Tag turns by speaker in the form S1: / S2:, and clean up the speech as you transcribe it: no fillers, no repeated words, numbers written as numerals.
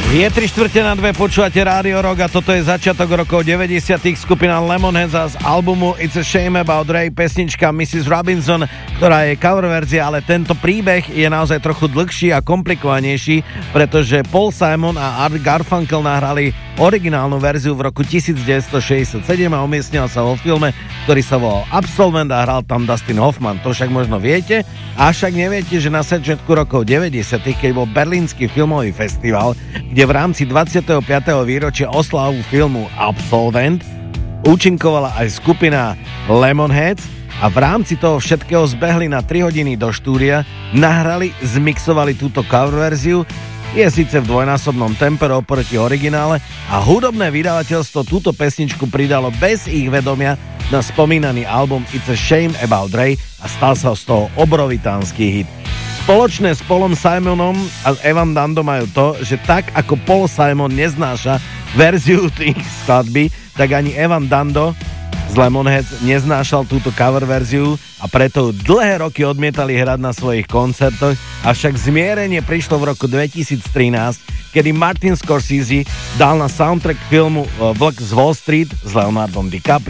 S1: Je 3/4 počúvate Rádio Rock a toto je začiatok rokov 90. Skupina Lemonheads a z albumu It's a Shame About Ray pesnička Mrs. Robinson, ktorá je cover verzia, ale tento príbeh je naozaj trochu dlhší a komplikovanejší, pretože Paul Simon a Art Garfunkel nahrali originálnu verziu v roku 1967 a umiestnila sa vo filme, ktorý sa volal Absolvent a hral tam Dustin Hoffman. To však možno viete, a však neviete, že na začiatku rokov 90., keď bol Berlínsky filmový festival, kde v rámci 25. výročia oslavu filmu Absolvent účinkovala aj skupina Lemonheads a v rámci toho všetkého zbehli na 3 hodiny do štúdia, nahrali, zmixovali túto cover verziu. Je síce v dvojnásobnom tempe oproti originále a hudobné vydavateľstvo túto pesničku pridalo bez ich vedomia na spomínaný album It's a Shame About Ray a stal sa z toho obrovitánsky hit. Spoločné s Paulom Simonom a Evan Dando majú to, že tak ako Paul Simon neznáša verziu tých skladby, tak ani Evan Dando z Lemonheads neznášal túto cover verziu a preto dlhé roky odmietali hrať na svojich koncertoch, avšak zmierenie prišlo v roku 2013, kedy Martin Scorsese dal na soundtrack filmu Vlk z Wall Street s Leonardom DiCaprio